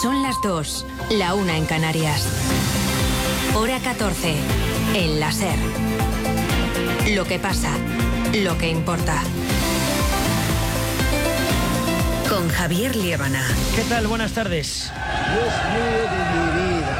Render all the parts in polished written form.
Son las 2, la 1 en Canarias. Hora 14, en la SER. Lo que pasa, lo que importa. Con Javier Liébana. ¿Qué tal? Buenas tardes. Dios mío de mi vida.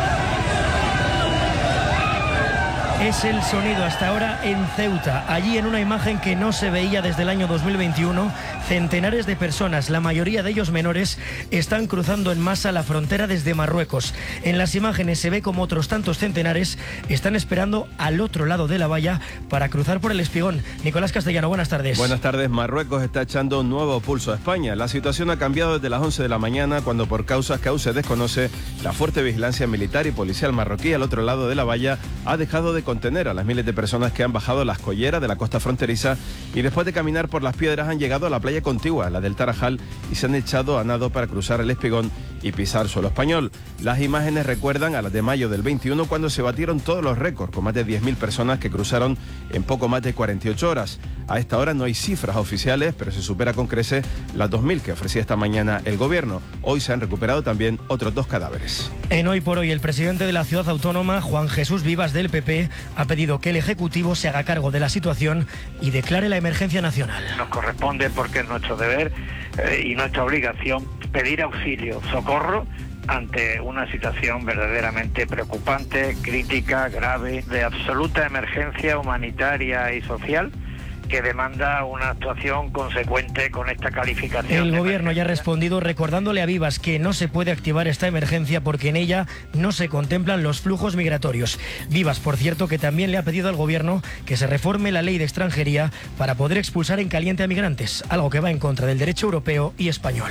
Es el sonido hasta ahora en Ceuta. Allí, en una imagen que no se veía desde el año 2021, centenares de personas, la mayoría de ellos menores, están cruzando en masa la frontera desde Marruecos. En las imágenes se ve como otros tantos centenares están esperando al otro lado de la valla para cruzar por el Espigón. Nicolás Castellano, buenas tardes. Buenas tardes. Marruecos está echando un nuevo pulso a España. La situación ha cambiado desde las 11 de la mañana, cuando por causas que aún se desconoce, la fuerte vigilancia militar y policial marroquí al otro lado de la valla ha dejado de contener a las miles de personas que han bajado las colleras de la costa fronteriza y después de caminar por las piedras han llegado a la playa contigua, la del Tarajal, y se han echado a nado para cruzar el Espigón y pisar suelo español. Las imágenes recuerdan a las de mayo del 21, cuando se batieron todos los récords, con más de 10.000 personas que cruzaron en poco más de 48 horas. A esta hora no hay cifras oficiales, pero se supera con creces las 2.000 que ofrecía esta mañana el gobierno. Hoy se han recuperado también otros 2 cadáveres. En Hoy por Hoy, el presidente de la ciudad autónoma, Juan Jesús Vivas, del PP, ha pedido que el Ejecutivo se haga cargo de la situación y declare la emergencia nacional. Nos corresponde, porque es nuestro deber y nuestra obligación, pedir auxilio, socorro ante una situación verdaderamente preocupante, crítica, grave, de absoluta emergencia humanitaria y social, que demanda una actuación consecuente con esta calificación. El gobierno ya ha respondido recordándole a Vivas que no se puede activar esta emergencia porque en ella no se contemplan los flujos migratorios. Vivas, por cierto, que también le ha pedido al gobierno que se reforme la ley de extranjería para poder expulsar en caliente a migrantes, algo que va en contra del derecho europeo y español.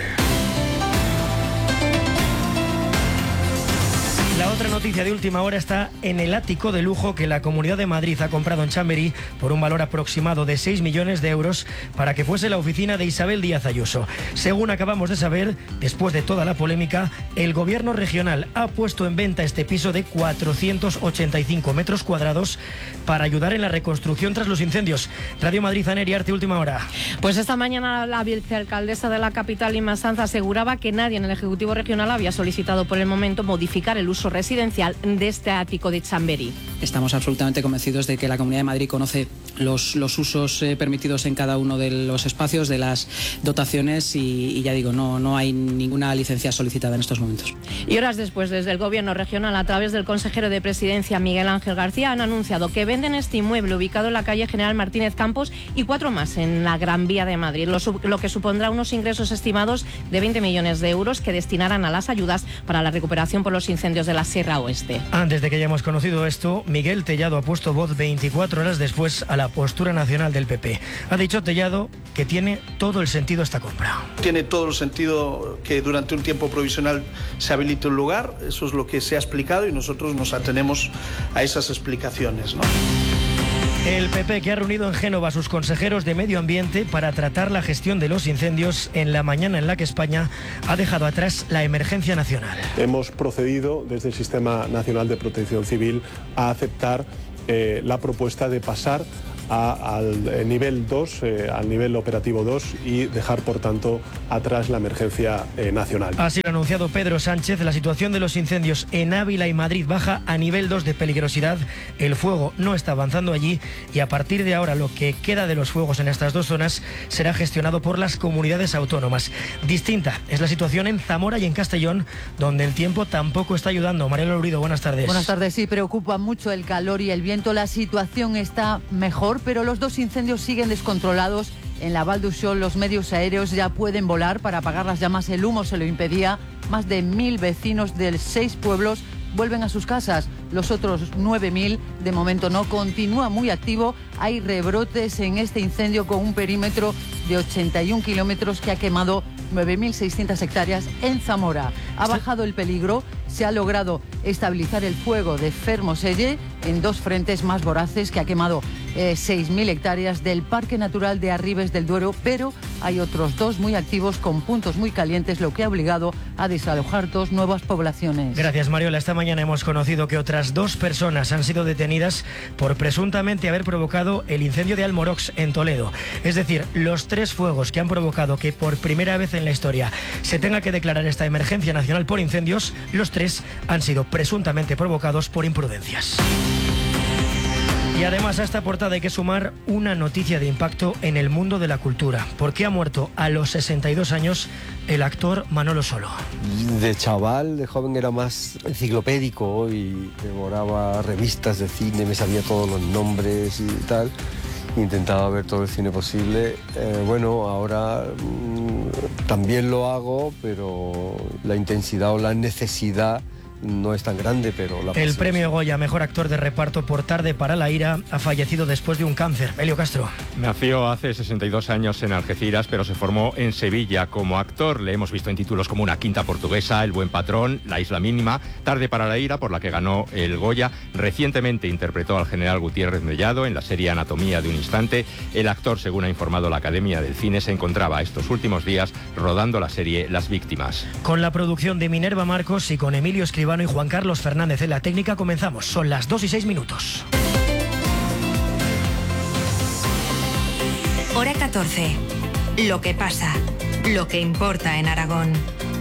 La otra noticia de última hora está en el ático de lujo que la Comunidad de Madrid ha comprado en Chamberí por un valor aproximado de 6 millones de euros para que fuese la oficina de Isabel Díaz Ayuso. Según acabamos de saber, después de toda la polémica, el gobierno regional ha puesto en venta este piso de 485 metros cuadrados para ayudar en la reconstrucción tras los incendios. Radio Madrid, Aner Arte, última hora. Pues esta mañana la vicealcaldesa de la capital, Inma Sanz, aseguraba que nadie en el Ejecutivo Regional había solicitado por el momento modificar el uso residencial de este ático de Chamberí. Estamos absolutamente convencidos de que la Comunidad de Madrid conoce los usos permitidos en cada uno de los espacios, de las dotaciones y ya digo, no hay ninguna licencia solicitada en estos momentos. Y horas después, desde el Gobierno regional, a través del consejero de Presidencia, Miguel Ángel García, han anunciado que venden este inmueble ubicado en la calle General Martínez Campos y 4 más en la Gran Vía de Madrid, lo que supondrá unos ingresos estimados de 20 millones de euros que destinarán a las ayudas para la recuperación por los incendios de la Sierra Oeste. Antes de que hayamos conocido esto, Miguel Tellado ha puesto voz 24 horas después a la postura nacional del PP. Ha dicho Tellado que tiene todo el sentido esta compra. Tiene todo el sentido que durante un tiempo provisional se habilite un lugar, eso es lo que se ha explicado y nosotros nos atenemos a esas explicaciones, ¿no? El PP, que ha reunido en Génova a sus consejeros de Medio Ambiente para tratar la gestión de los incendios en la mañana en la que España ha dejado atrás la emergencia nacional. Hemos procedido desde el Sistema Nacional de Protección Civil a aceptar la propuesta de pasar al nivel 2, al nivel operativo 2 y dejar, por tanto, atrás la emergencia nacional. Así lo ha anunciado Pedro Sánchez. La situación de los incendios en Ávila y Madrid baja a nivel 2 de peligrosidad. El fuego no está avanzando allí y a partir de ahora lo que queda de los fuegos en estas 2 zonas será gestionado por las comunidades autónomas. Distinta es la situación en Zamora y en Castellón, donde el tiempo tampoco está ayudando. Mariela Urido, buenas tardes. Buenas tardes. Sí, preocupa mucho el calor y el viento. La situación está mejor, pero los 2 incendios siguen descontrolados. En la Val d'Uixó los medios aéreos ya pueden volar para apagar las llamas. El humo se lo impedía. Más de 1.000 vecinos de 6 pueblos vuelven a sus casas. Los otros 9.000 de momento no. Continúa muy activo. Hay rebrotes en este incendio con un perímetro de 81 kilómetros que ha quemado 9.600 hectáreas en Zamora. Ha bajado el peligro. Se ha logrado estabilizar el fuego de Fermoselle en 2 frentes más voraces que ha quemado 6.000 hectáreas del Parque Natural de Arribes del Duero, pero hay otros 2 muy activos con puntos muy calientes, lo que ha obligado a desalojar 2 nuevas poblaciones. Gracias, Mariola. Esta mañana hemos conocido que otras 2 personas han sido detenidas por presuntamente haber provocado el incendio de Almorox en Toledo. Es decir, los 3 fuegos que han provocado que por primera vez en la historia se tenga que declarar esta emergencia nacional por incendios, los 3 han sido presuntamente provocados por imprudencias. Y además a esta portada hay que sumar una noticia de impacto en el mundo de la cultura, porque ha muerto a los 62 años el actor Manolo Solo. De chaval, de joven era más enciclopédico y devoraba revistas de cine, me sabía todos los nombres y tal. Intentaba ver todo el cine posible. Bueno, ahora también lo hago, pero la intensidad o la necesidad no es tan grande, pero la pasión. El premio Goya, mejor actor de reparto por Tarde para la ira, ha fallecido después de un cáncer. Elio Castro. Nació hace 62 años en Algeciras, pero se formó en Sevilla como actor. Le hemos visto en títulos como Una quinta portuguesa, El buen patrón, La isla mínima, Tarde para la ira, por la que ganó el Goya. Recientemente interpretó al general Gutiérrez Mellado en la serie Anatomía de un instante. El actor, según ha informado la Academia del Cine, se encontraba estos últimos días rodando la serie Las víctimas. Con la producción de Minerva Marcos y con Emilio Escribano y Juan Carlos Fernández en la técnica, comenzamos. Son las 2:06. Hora 14. Lo que pasa, lo que importa en Aragón.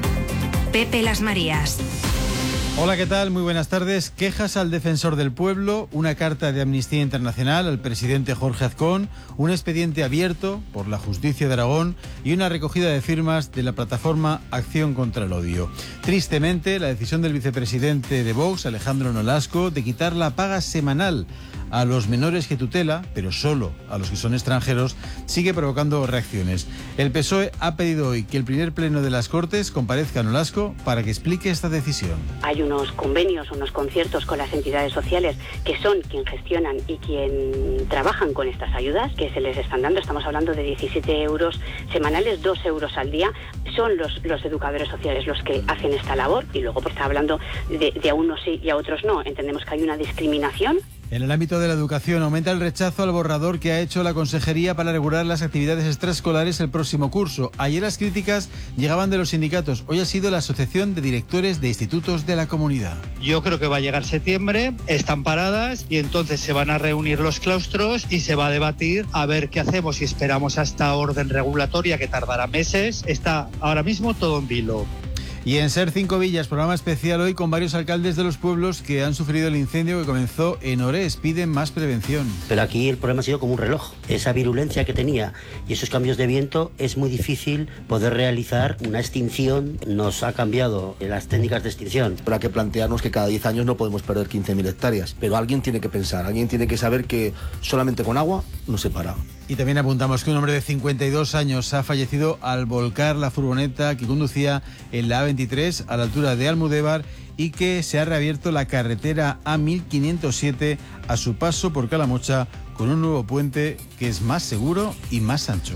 Pepe Las Marías. Hola, ¿qué tal? Muy buenas tardes. Quejas al defensor del pueblo, una carta de Amnistía Internacional al presidente Jorge Azcón, un expediente abierto por la Justicia de Aragón y una recogida de firmas de la plataforma Acción contra el Odio. Tristemente, la decisión del vicepresidente de Vox, Alejandro Nolasco, de quitar la paga semanal a los menores que tutela, pero solo a los que son extranjeros, sigue provocando reacciones. El PSOE ha pedido hoy que el primer pleno de las Cortes comparezca Nolasco para que explique esta decisión. Hay unos convenios, unos conciertos con las entidades sociales que son quien gestionan y quien trabajan con estas ayudas, que se les están dando. Estamos hablando de 17 euros semanales, 2 euros al día. Son los educadores sociales los que hacen esta labor y luego pues está hablando de a unos sí y a otros no. Entendemos que hay una discriminación. En el ámbito de la educación aumenta el rechazo al borrador que ha hecho la Consejería para regular las actividades extraescolares el próximo curso. Ayer las críticas llegaban de los sindicatos. Hoy ha sido la Asociación de Directores de Institutos de la Comunidad. Yo creo que va a llegar septiembre, están paradas y entonces se van a reunir los claustros y se va a debatir a ver qué hacemos, si esperamos a esta orden regulatoria que tardará meses. Está ahora mismo todo en vilo. Y en Ser 5 Villas, programa especial hoy con varios alcaldes de los pueblos que han sufrido el incendio que comenzó en Orés. Piden más prevención. Pero aquí el problema ha sido como un reloj. Esa virulencia que tenía y esos cambios de viento es muy difícil poder realizar una extinción. Nos ha cambiado las técnicas de extinción. Habrá que plantearnos que cada 10 años no podemos perder 15.000 hectáreas. Pero alguien tiene que pensar, alguien tiene que saber que solamente con agua no se para. Y también apuntamos que un hombre de 52 años ha fallecido al volcar la furgoneta que conducía en la A23 a la altura de Almudévar y que se ha reabierto la carretera A1507 a su paso por Calamocha con un nuevo puente que es más seguro y más ancho.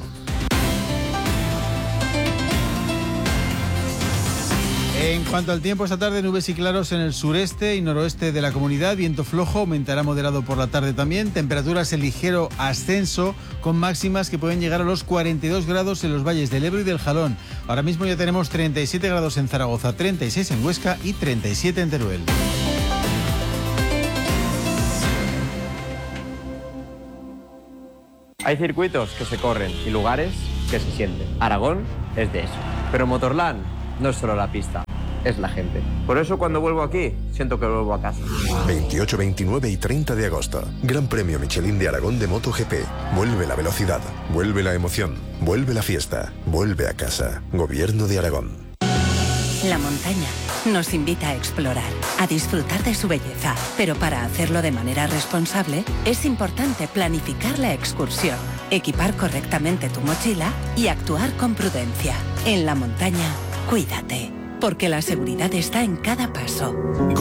En cuanto al tiempo, esta tarde nubes y claros en el sureste y noroeste de la comunidad, viento flojo, aumentará moderado por la tarde también, temperaturas en ligero ascenso con máximas que pueden llegar a los 42 grados en los valles del Ebro y del Jalón. Ahora mismo ya tenemos 37 grados en Zaragoza, 36 en Huesca y 37 en Teruel. Hay circuitos que se corren y lugares que se sienten. Aragón es de eso. Pero Motorland no es solo la pista, es la gente. Por eso cuando vuelvo aquí, siento que vuelvo a casa. 28, 29 y 30 de agosto. Gran Premio Michelin de Aragón de MotoGP. Vuelve la velocidad, vuelve la emoción, vuelve la fiesta, vuelve a casa. Gobierno de Aragón. La montaña nos invita a explorar, a disfrutar de su belleza, pero para hacerlo de manera responsable es importante planificar la excursión, equipar correctamente tu mochila y actuar con prudencia. En la montaña, cuídate, porque la seguridad está en cada paso.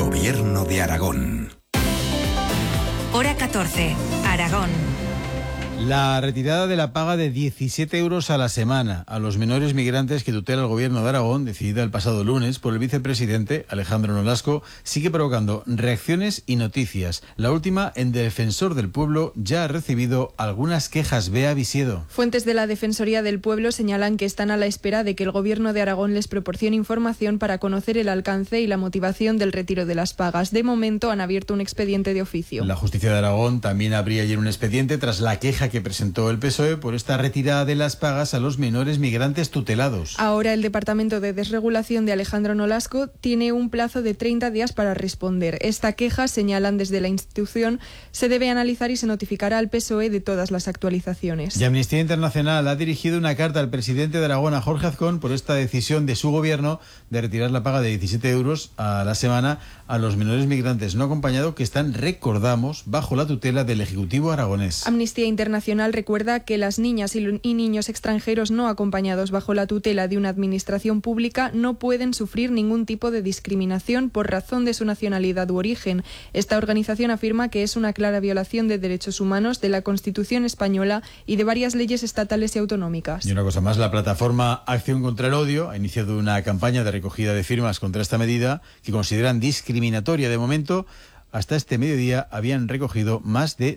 Gobierno de Aragón. Hora 14, Aragón. La retirada de la paga de 17 euros a la semana a los menores migrantes que tutela el Gobierno de Aragón, decidida el pasado lunes por el vicepresidente Alejandro Nolasco, sigue provocando reacciones y noticias. La última, en Defensor del Pueblo, ya ha recibido algunas quejas. Bea Visiedo. Fuentes de la Defensoría del Pueblo señalan que están a la espera de que el Gobierno de Aragón les proporcione información para conocer el alcance y la motivación del retiro de las pagas. De momento han abierto un expediente de oficio. La Justicia de Aragón también abría ayer un expediente tras la queja que presentó el PSOE por esta retirada de las pagas a los menores migrantes tutelados. Ahora el Departamento de Desregulación de Alejandro Nolasco tiene un plazo de 30 días para responder. Esta queja, señalan desde la institución, se debe analizar y se notificará al PSOE de todas las actualizaciones. Y Amnistía Internacional ha dirigido una carta al presidente de Aragón, a Jorge Azcón, por esta decisión de su gobierno de retirar la paga de 17 euros a la semana a los menores migrantes no acompañados que están, recordamos, bajo la tutela del Ejecutivo aragonés. Amnistía Internacional recuerda que las niñas y niños extranjeros no acompañados bajo la tutela de una administración pública no pueden sufrir ningún tipo de discriminación por razón de su nacionalidad u origen. Esta organización afirma que es una clara violación de derechos humanos, de la Constitución española y de varias leyes estatales y autonómicas. Y una cosa más, la plataforma Acción contra el Odio ha iniciado una campaña de recogida de firmas contra esta medida que consideran discriminatoria. De momento, hasta este mediodía habían recogido más de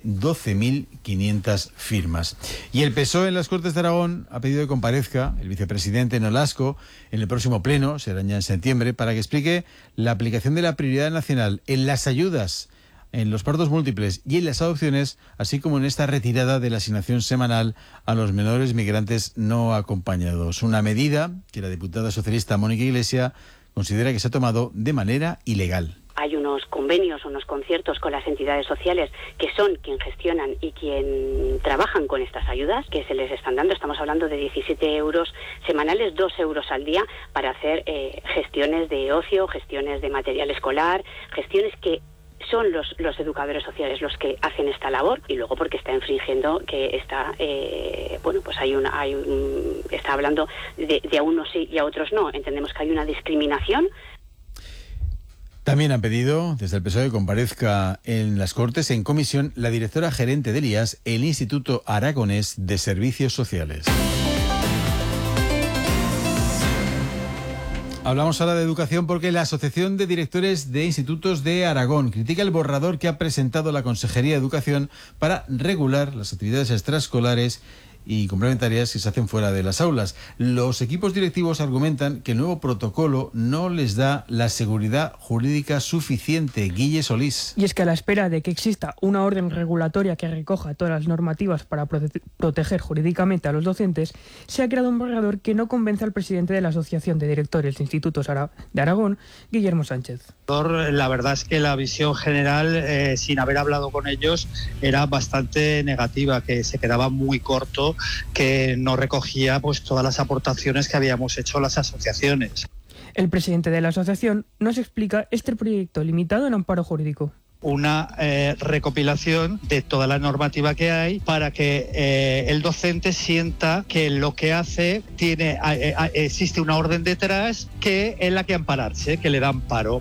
12.500 firmas. Y el PSOE en las Cortes de Aragón ha pedido que comparezca el vicepresidente Nolasco en el próximo pleno, será ya en septiembre, para que explique la aplicación de la prioridad nacional en las ayudas, en los partos múltiples y en las adopciones, así como en esta retirada de la asignación semanal a los menores migrantes no acompañados. Una medida que la diputada socialista Mónica Iglesias considera que se ha tomado de manera ilegal. Hay unos convenios, unos conciertos con las entidades sociales que son quien gestionan y quien trabajan con estas ayudas que se les están dando. Estamos hablando de 17 euros semanales, 2 euros al día para hacer gestiones de ocio, gestiones de material escolar, gestiones que son los educadores sociales los que hacen esta labor, y luego porque está infringiendo que está está hablando de a unos sí y a otros no. Entendemos que hay una discriminación. También han pedido desde el PSOE que comparezca en las Cortes en comisión la directora gerente del IAS, el Instituto Aragonés de Servicios Sociales. Hablamos ahora de educación porque la Asociación de Directores de Institutos de Aragón critica el borrador que ha presentado la Consejería de Educación para regular las actividades extraescolares y complementarias que se hacen fuera de las aulas. Los equipos directivos argumentan que el nuevo protocolo no les da la seguridad jurídica suficiente. Guille Solís. Y es que a la espera de que exista una orden regulatoria que recoja todas las normativas para proteger jurídicamente a los docentes, se ha creado un borrador que no convence al presidente de la Asociación de Directores de Institutos de Aragón, Guillermo Sánchez. La verdad es que la visión general, sin haber hablado con ellos, era bastante negativa, que se quedaba muy corto, que no recogía pues todas las aportaciones que habíamos hecho las asociaciones. El presidente de la asociación nos explica este proyecto limitado en amparo jurídico. Una recopilación de toda la normativa que hay para que el docente sienta que lo que hace existe una orden detrás que en la que ampararse, que le da amparo.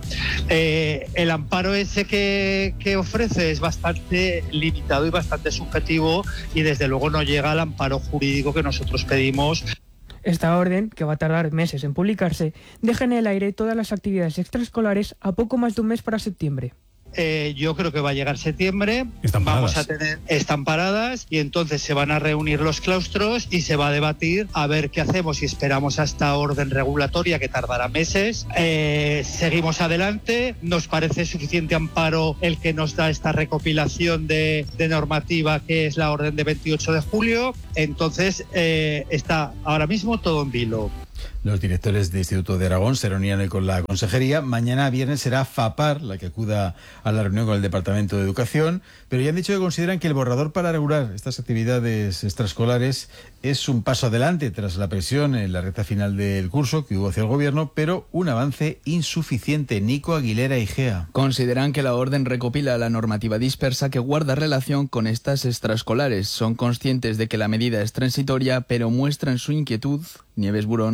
El amparo ese que ofrece es bastante limitado y bastante subjetivo, y desde luego no llega al amparo jurídico que nosotros pedimos. Esta orden, que va a tardar meses en publicarse, deja en el aire todas las actividades extraescolares a poco más de un mes para septiembre. Yo creo que va a llegar septiembre, vamos a tener, están paradas, y entonces se van a reunir los claustros y se va a debatir a ver qué hacemos, si esperamos hasta orden regulatoria que tardará meses, seguimos adelante, nos parece suficiente amparo el que nos da esta recopilación de normativa que es la orden de 28 de julio, entonces está ahora mismo todo en vilo. Los directores de Instituto de Aragón se reunían hoy con la Consejería. Mañana viernes será FAPAR la que acuda a la reunión con el Departamento de Educación, pero ya han dicho que consideran que el borrador para regular estas actividades extraescolares es un paso adelante tras la presión en la recta final del curso que hubo hacia el Gobierno, pero un avance insuficiente. Nico Aguilera Igea. Consideran que la orden recopila la normativa dispersa que guarda relación con estas extraescolares. Son conscientes de que la medida es transitoria, pero muestran su inquietud. Nieves Burón, secretaria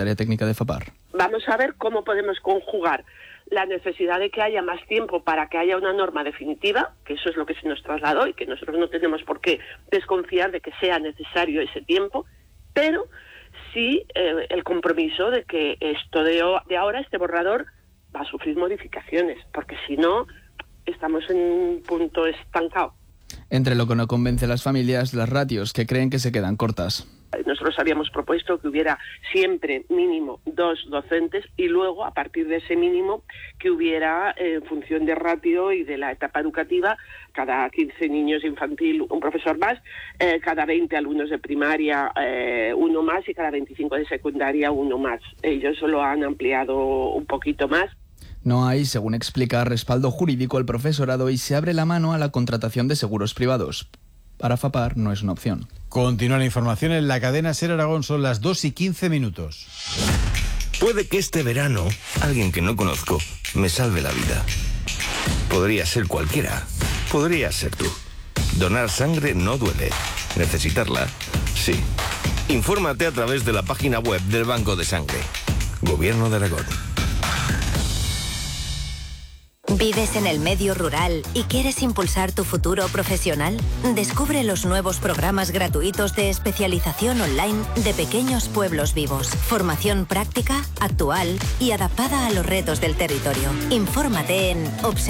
secretaria técnica de FAPAR. Vamos a ver cómo podemos conjugar la necesidad de que haya más tiempo para que haya una norma definitiva, que eso es lo que se nos trasladó y que nosotros no tenemos por qué desconfiar de que sea necesario ese tiempo, pero sí el compromiso de que esto de ahora, este borrador, va a sufrir modificaciones, porque si no, estamos en un punto estancado. Entre lo que no convence a las familias, las ratios, que creen que se quedan cortas. Nosotros habíamos propuesto que hubiera siempre mínimo 2 docentes y luego, a partir de ese mínimo, que hubiera, en función de ratio y de la etapa educativa, cada 15 niños infantil un profesor más, cada 20 alumnos de primaria uno más y cada 25 de secundaria uno más. Ellos lo han ampliado un poquito más. No hay, según explica, respaldo jurídico al profesorado y se abre la mano a la contratación de seguros privados. Para FAPAR no es una opción. Continúa la información en la cadena SER Aragón, son las 2:15. Puede que este verano alguien que no conozco me salve la vida. Podría ser cualquiera. Podría ser tú. Donar sangre no duele. Necesitarla, sí. Infórmate a través de la página web del Banco de Sangre. Gobierno de Aragón. ¿Vives en el medio rural y quieres impulsar tu futuro profesional? Descubre los nuevos programas gratuitos de especialización online de Pequeños Pueblos Vivos. Formación práctica, actual y adaptada a los retos del territorio. Infórmate en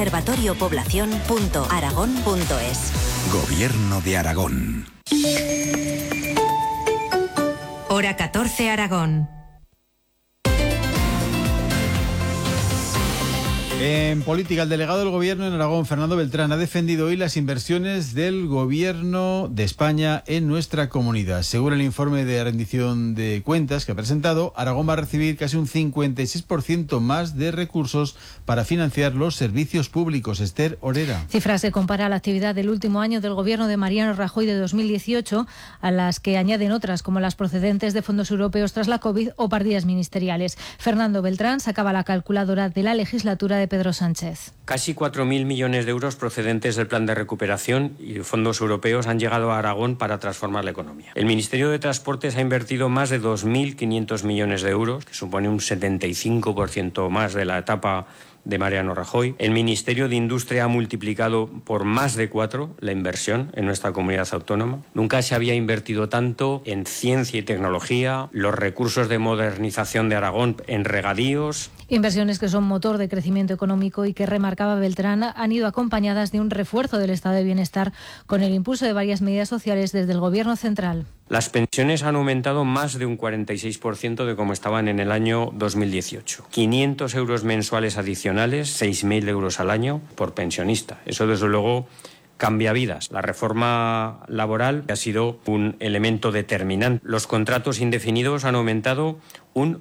observatoriopoblacion.aragón.es. Gobierno de Aragón. Hora 14 Aragón. En política, el delegado del Gobierno en Aragón, Fernando Beltrán, ha defendido hoy las inversiones del Gobierno de España en nuestra comunidad. Según el informe de rendición de cuentas que ha presentado, Aragón va a recibir casi un 56% más de recursos para financiar los servicios públicos. Esther Orera. Cifras que compara la actividad del último año del Gobierno de Mariano Rajoy de 2018 a las que añaden otras, como las procedentes de fondos europeos tras la COVID o partidas ministeriales. Fernando Beltrán sacaba la calculadora de la legislatura de Pedro Sánchez. Casi 4.000 millones de euros procedentes del plan de recuperación y fondos europeos han llegado a Aragón para transformar la economía. El Ministerio de Transportes ha invertido más de 2.500 millones de euros, que supone un 75% más de la etapa de Mariano Rajoy. El Ministerio de Industria ha multiplicado por más de 4 la inversión en nuestra comunidad autónoma. Nunca se había invertido tanto en ciencia y tecnología, los recursos de modernización de Aragón en regadíos. Inversiones que son motor de crecimiento económico y que, remarcaba Beltrán, han ido acompañadas de un refuerzo del estado de bienestar con el impulso de varias medidas sociales desde el Gobierno central. Las pensiones han aumentado más de un 46% de como estaban en el año 2018. 500 euros mensuales adicionales, 6.000 euros al año por pensionista. Eso, desde luego, cambia vidas. La reforma laboral ha sido un elemento determinante. Los contratos indefinidos han aumentado un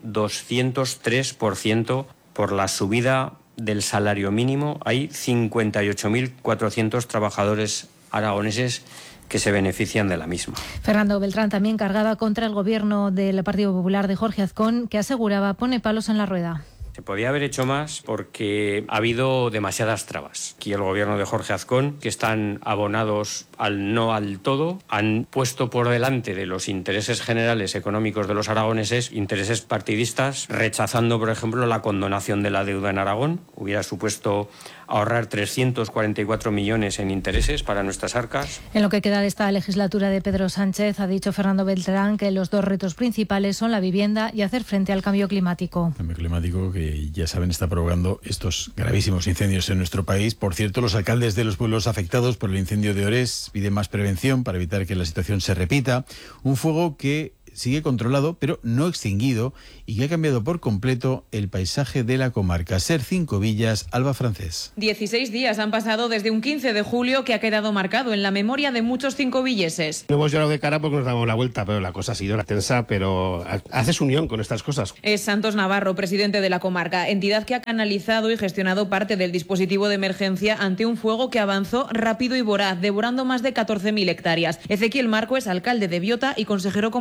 203% por la subida del salario mínimo. Hay 58.400 trabajadores aragoneses que se benefician de la misma. Fernando Beltrán también cargaba contra el Gobierno del Partido Popular de Jorge Azcón, que aseguraba pone palos en la rueda. Se podía haber hecho más porque ha habido demasiadas trabas. Aquí el Gobierno de Jorge Azcón, que están abonados al no al todo, han puesto por delante de los intereses generales económicos de los aragoneses intereses partidistas, rechazando, por ejemplo, la condonación de la deuda en Aragón. Hubiera supuesto ahorrar 344 millones en intereses para nuestras arcas. En lo que queda de esta legislatura de Pedro Sánchez, ha dicho Fernando Beltrán que los dos retos principales son la vivienda y hacer frente al cambio climático. El cambio climático que, ya saben, está provocando estos gravísimos incendios en nuestro país. Por cierto, los alcaldes de los pueblos afectados por el incendio de Ores piden más prevención para evitar que la situación se repita. Un fuego que sigue controlado, pero no extinguido, y que ha cambiado por completo el paisaje de la comarca. SER 5 Villas, Alba Francés. 16 días han pasado desde un 15 de julio que ha quedado marcado en la memoria de muchos cincovilleses. No hemos llorado de cara porque nos damos la vuelta, pero la cosa ha sido tensa, pero haces unión con estas cosas. Es Santos Navarro, presidente de la comarca, entidad que ha canalizado y gestionado parte del dispositivo de emergencia ante un fuego que avanzó rápido y voraz, devorando más de 14.000 hectáreas. Ezequiel Marco es alcalde de Biota y consejero comarcal de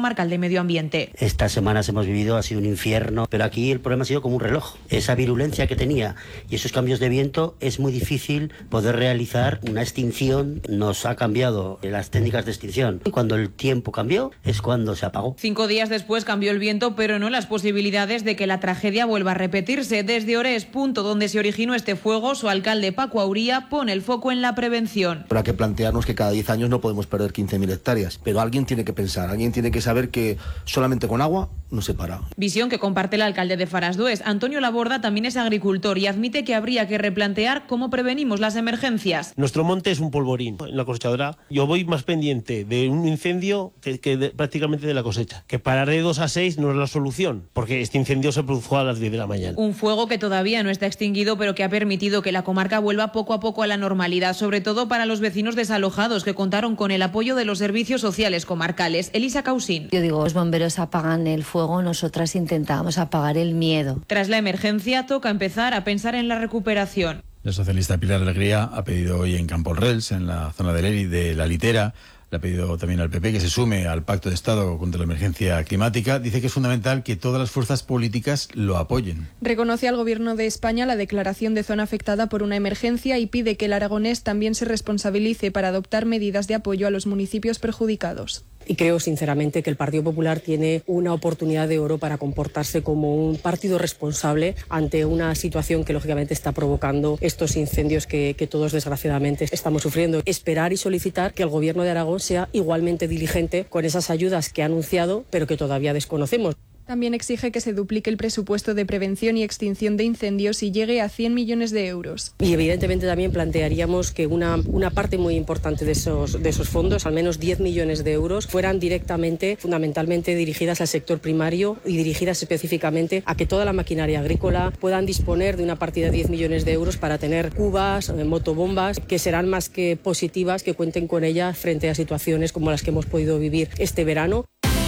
Medio Ambiente. Estas semanas hemos vivido, ha sido un infierno, pero aquí el problema ha sido como un reloj. Esa virulencia que tenía y esos cambios de viento es muy difícil poder realizar una extinción. Nos ha cambiado las técnicas de extinción. Y cuando el tiempo cambió es cuando se apagó. 5 días después cambió el viento, pero no las posibilidades de que la tragedia vuelva a repetirse. Desde Ores, punto donde se originó este fuego, su alcalde Paco Auría pone el foco en la prevención. Habrá que plantearnos que cada 10 años no podemos perder 15.000 hectáreas, pero alguien tiene que pensar, alguien tiene que saber que solamente con agua no se para. Visión que comparte el alcalde de Farasdués. Antonio Laborda también es agricultor y admite que habría que replantear cómo prevenimos las emergencias. Nuestro monte es un polvorín. En la cosechadora yo voy más pendiente de un incendio que prácticamente de la cosecha. Que parar de 2 a 6 no es la solución, porque este incendio se produjo a las 10 de la mañana. Un fuego que todavía no está extinguido, pero que ha permitido que la comarca vuelva poco a poco a la normalidad, sobre todo para los vecinos desalojados que contaron con el apoyo de los servicios sociales comarcales. Elisa Causín. Yo digo, los bomberos apagan el fuego, nosotras intentamos apagar el miedo. Tras la emergencia toca empezar a pensar en la recuperación. La socialista Pilar Alegría ha pedido hoy en Camporrels, en la zona de la Litera, le ha pedido también al PP que se sume al Pacto de Estado contra la emergencia climática. Dice que es fundamental que todas las fuerzas políticas lo apoyen. Reconoce al Gobierno de España la declaración de zona afectada por una emergencia y pide que el aragonés también se responsabilice para adoptar medidas de apoyo a los municipios perjudicados. Y creo sinceramente que el Partido Popular tiene una oportunidad de oro para comportarse como un partido responsable ante una situación que lógicamente está provocando estos incendios que todos desgraciadamente estamos sufriendo. Esperar y solicitar que el Gobierno de Aragón sea igualmente diligente con esas ayudas que ha anunciado pero que todavía desconocemos. También exige que se duplique el presupuesto de prevención y extinción de incendios y llegue a 100 millones de euros. Y evidentemente también plantearíamos que una parte muy importante de esos fondos, al menos 10 millones de euros, fueran directamente, fundamentalmente dirigidas al sector primario y dirigidas específicamente a que toda la maquinaria agrícola puedan disponer de una partida de 10 millones de euros para tener cubas, motobombas, que serán más que positivas, que cuenten con ellas frente a situaciones como las que hemos podido vivir este verano.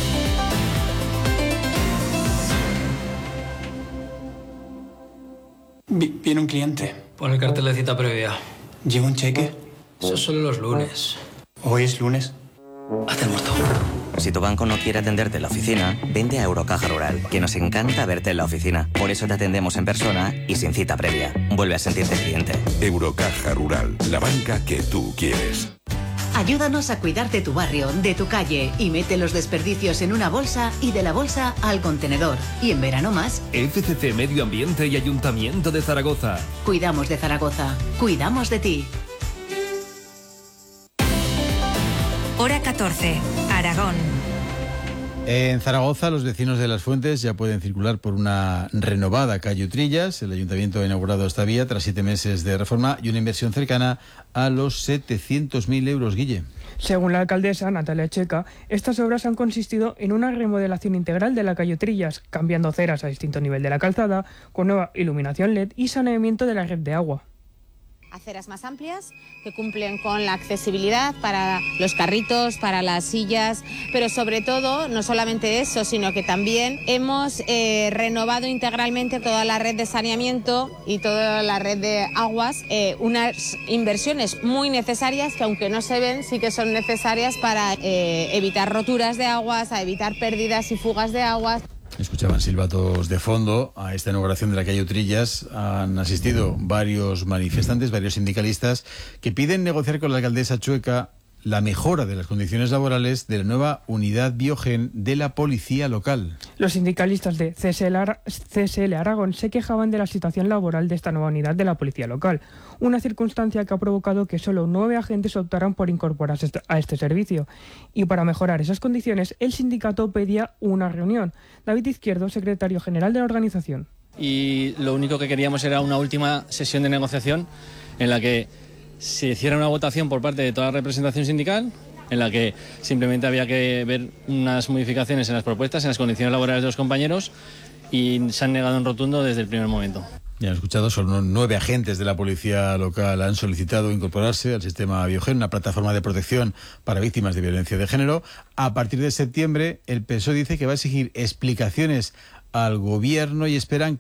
Viene un cliente. Pon el cartel de cita previa. ¿Lleva un cheque? Eso solo los lunes. ¿Hoy es lunes? Haz el muerto. Si tu banco no quiere atenderte en la oficina, vente a Eurocaja Rural, que nos encanta verte en la oficina. Por eso te atendemos en persona y sin cita previa. Vuelve a sentirte cliente. Eurocaja Rural, la banca que tú quieres. Ayúdanos a cuidar de tu barrio, de tu calle y mete los desperdicios en una bolsa y de la bolsa al contenedor. Y en verano más. FCC Medio Ambiente y Ayuntamiento de Zaragoza. Cuidamos de Zaragoza. Cuidamos de ti. Hora 14. Aragón. En Zaragoza, los vecinos de Las Fuentes ya pueden circular por una renovada calle Utrillas. El ayuntamiento ha inaugurado esta vía tras 7 meses de reforma y una inversión cercana a los 700.000 euros, Guille. Según la alcaldesa Natalia Checa, estas obras han consistido en una remodelación integral de la calle Utrillas, cambiando aceras a distinto nivel de la calzada, con nueva iluminación LED y saneamiento de la red de agua. Aceras más amplias que cumplen con la accesibilidad para los carritos, para las sillas, pero sobre todo, no solamente eso, sino que también hemos renovado integralmente toda la red de saneamiento y toda la red de aguas, unas inversiones muy necesarias que aunque no se ven, sí que son necesarias para evitar roturas de aguas, a evitar pérdidas y fugas de aguas. Escuchaban silbatos de fondo. A esta inauguración de la calle Utrillas han asistido varios manifestantes, varios sindicalistas, que piden negociar con la alcaldesa Chueca la mejora de las condiciones laborales de la nueva unidad Biogen de la policía local. Los sindicalistas de CSL Aragón se quejaban de la situación laboral de esta nueva unidad de la policía local, una circunstancia que ha provocado que solo 9 agentes optaran por incorporarse a este servicio. Y para mejorar esas condiciones, el sindicato pedía una reunión. David Izquierdo, secretario general de la organización. Y lo único que queríamos era una última sesión de negociación en la que se hiciera una votación por parte de toda la representación sindical, en la que simplemente había que ver unas modificaciones en las propuestas, en las condiciones laborales de los compañeros, y se han negado en rotundo desde el primer momento. Ya han escuchado, solo 9 agentes de la policía local han solicitado incorporarse al sistema Biogen, una plataforma de protección para víctimas de violencia de género. A partir de septiembre, el PSOE dice que va a exigir explicaciones al gobierno y esperan que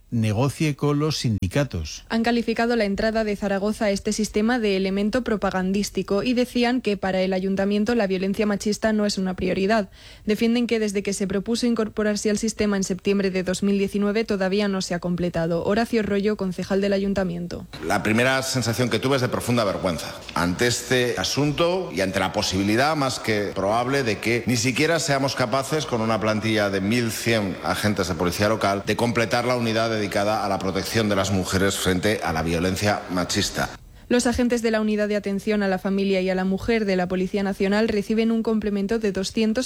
negocie con los sindicatos. Han calificado la entrada de Zaragoza a este sistema de elemento propagandístico y decían que para el ayuntamiento la violencia machista no es una prioridad. Defienden que desde que se propuso incorporarse al sistema en septiembre de 2019 todavía no se ha completado. Horacio Rollo, concejal del ayuntamiento. La primera sensación que tuve es de profunda vergüenza ante este asunto y ante la posibilidad más que probable de que ni siquiera seamos capaces, con una plantilla de 1.100 agentes de policía local, de completar la unidad dedicada a la protección de las mujeres frente a la violencia machista. Los agentes de la Unidad de Atención a la Familia y a la Mujer de la Policía Nacional reciben un complemento de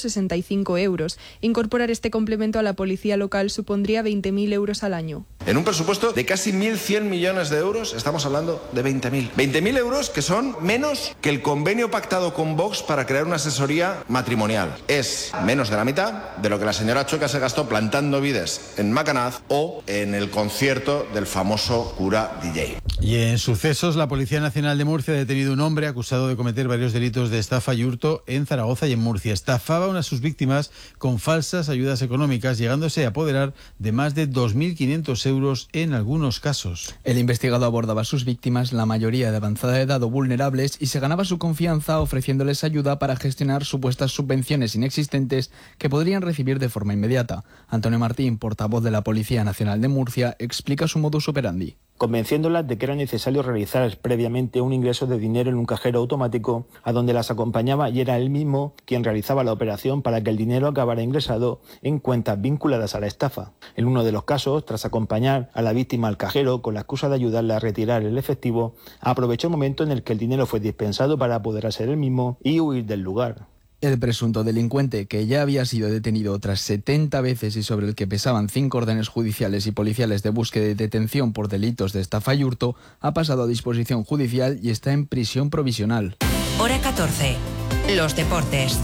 265 euros. Incorporar este complemento a la policía local supondría 20.000 euros al año. En un presupuesto de casi 1.100 millones de euros estamos hablando de 20.000. 20.000 euros que son menos que el convenio pactado con Vox para crear una asesoría matrimonial. Es menos de la mitad de lo que la señora Chueca se gastó plantando vides en Macanaz o en el concierto del famoso cura DJ. Y en sucesos, la Policía Nacional de Murcia ha detenido a un hombre acusado de cometer varios delitos de estafa y hurto en Zaragoza y en Murcia. Estafaba a una de sus víctimas con falsas ayudas económicas, llegándose a apoderar de más de 2.500 euros en algunos casos. El investigado abordaba a sus víctimas, la mayoría de avanzada edad o vulnerables, y se ganaba su confianza ofreciéndoles ayuda para gestionar supuestas subvenciones inexistentes que podrían recibir de forma inmediata. Antonio Martín, portavoz de la Policía Nacional de Murcia, explica su modus operandi. Convenciéndolas de que era necesario realizar previamente un ingreso de dinero en un cajero automático a donde las acompañaba y era él mismo quien realizaba la operación para que el dinero acabara ingresado en cuentas vinculadas a la estafa. En uno de los casos, tras acompañar a la víctima al cajero con la excusa de ayudarle a retirar el efectivo, aprovechó el momento en el que el dinero fue dispensado para apoderarse él mismo y huir del lugar. El presunto delincuente, que ya había sido detenido otras 70 veces y sobre el que pesaban 5 órdenes judiciales y policiales de búsqueda y detención por delitos de estafa y hurto, ha pasado a disposición judicial y está en prisión provisional. Hora 14. Los deportes.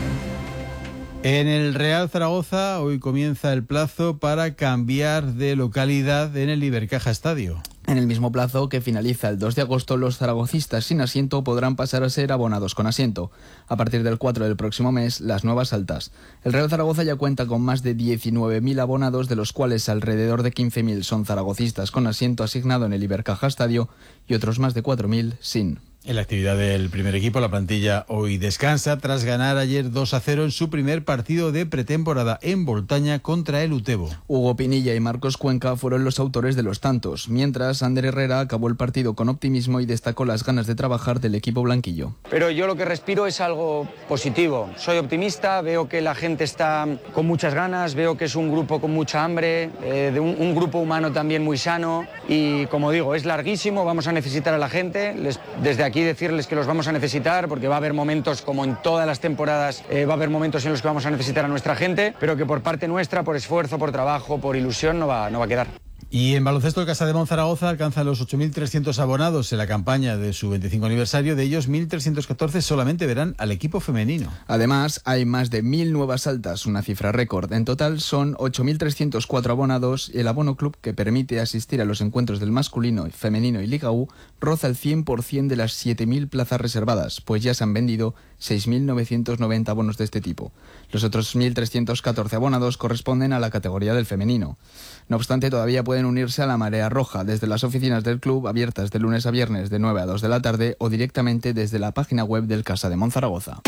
En el Real Zaragoza hoy comienza el plazo para cambiar de localidad en el Ibercaja Estadio. En el mismo plazo que finaliza el 2 de agosto, los zaragocistas sin asiento podrán pasar a ser abonados con asiento. A partir del 4 del próximo mes, las nuevas altas. El Real Zaragoza ya cuenta con más de 19.000 abonados, de los cuales alrededor de 15.000 son zaragocistas con asiento asignado en el Ibercaja Estadio y otros más de 4.000 sin. En la actividad del primer equipo, la plantilla hoy descansa tras ganar ayer 2-0 en su primer partido de pretemporada en Boltaña contra el Utebo. Hugo Pinilla y Marcos Cuenca fueron los autores de los tantos, mientras Ander Herrera acabó el partido con optimismo y destacó las ganas de trabajar del equipo blanquillo. Pero yo lo que respiro es algo positivo. Soy optimista, veo que la gente está con muchas ganas, veo que es un grupo con mucha hambre, de un grupo humano también muy sano y, como digo, es larguísimo, vamos a necesitar a la gente. Desde aquí decirles que los vamos a necesitar porque va a haber momentos, como en todas las temporadas, va a haber momentos en los que vamos a necesitar a nuestra gente, pero que por parte nuestra, por esfuerzo, por trabajo, por ilusión, no va a quedar. Y en baloncesto, el Casademón Zaragoza alcanza los 8.300 abonados en la campaña de su 25 aniversario. De ellos, 1.314 solamente verán al equipo femenino. Además, hay más de 1.000 nuevas altas, una cifra récord. En total son 8.304 abonados y el abono club, que permite asistir a los encuentros del masculino, femenino y Liga U, roza el 100% de las 7.000 plazas reservadas, pues ya se han vendido 6.990 abonos de este tipo. Los otros 1.314 abonados corresponden a la categoría del femenino. No obstante, todavía pueden unirse a la Marea Roja desde las oficinas del club, abiertas de lunes a viernes de 9 a 2 de la tarde, o directamente desde la página web del Casademón Zaragoza.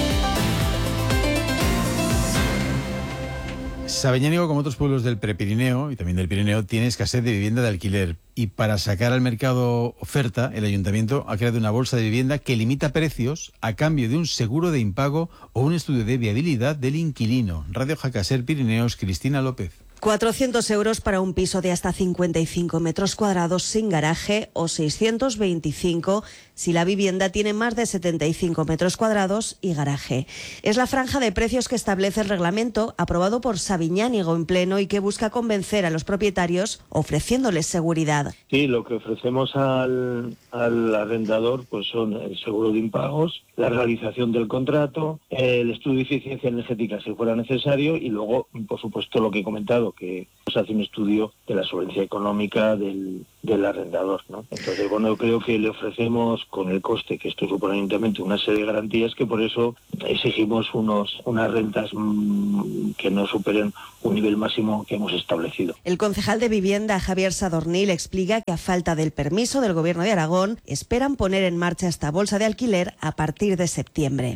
Sabeñánigo, como otros pueblos del Prepirineo y también del Pirineo, tiene escasez de vivienda de alquiler. Y para sacar al mercado oferta, el Ayuntamiento ha creado una bolsa de vivienda que limita precios a cambio de un seguro de impago o un estudio de viabilidad del inquilino. Radio Jacaser Pirineos, Cristina López. 400 euros para un piso de hasta 55 metros cuadrados sin garaje o 625 si la vivienda tiene más de 75 metros cuadrados y garaje. Es la franja de precios que establece el reglamento aprobado por Sabiñánigo en pleno y que busca convencer a los propietarios ofreciéndoles seguridad. Sí, lo que ofrecemos al arrendador pues son el seguro de impagos, la realización del contrato, el estudio de eficiencia energética si fuera necesario y luego, por supuesto, lo que he comentado, que se hace un estudio de la solvencia económica del arrendador, ¿no? Entonces, bueno, creo que le ofrecemos, con el coste que esto supone evidentemente, una serie de garantías, que por eso exigimos unas rentas que no superen un nivel máximo que hemos establecido. El concejal de Vivienda, Javier Sadornil, explica que a falta del permiso del Gobierno de Aragón, esperan poner en marcha esta bolsa de alquiler a partir de septiembre.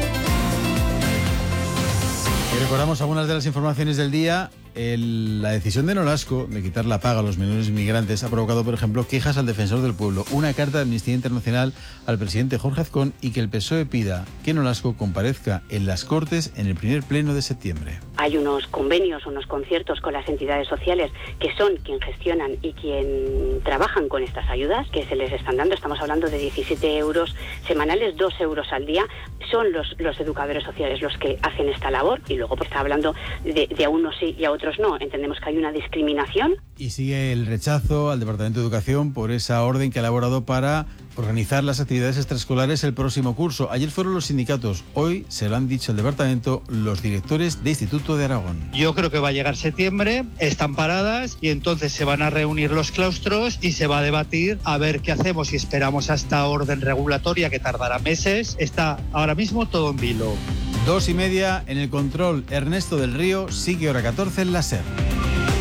Y recordamos algunas de las informaciones del día. La decisión de Nolasco de quitar la paga a los menores migrantes ha provocado, por ejemplo, quejas al Defensor del Pueblo, una carta de Amnistía Internacional al presidente Jorge Azcón y que el PSOE pida que Nolasco comparezca en las Cortes en el primer pleno de septiembre. Hay unos convenios, unos conciertos con las entidades sociales que son quien gestionan y quien trabajan con estas ayudas que se les están dando. Estamos hablando de 17 euros semanales, 2 euros al día. Son los educadores sociales los que hacen esta labor y luego pues está hablando de a unos sí y a otros no. Entendemos que hay una discriminación. Y sigue el rechazo al Departamento de Educación por esa orden que ha elaborado para organizar las actividades extraescolares el próximo curso. Ayer fueron los sindicatos, hoy se lo han dicho al Departamento los directores de Instituto de Aragón. Yo creo que va a llegar septiembre, están paradas y entonces se van a reunir los claustros y se va a debatir a ver qué hacemos, si esperamos a esta orden regulatoria que tardará meses. Está ahora mismo todo en vilo. 2:30 en el control. Ernesto del Río, sigue hora 14 en la SER.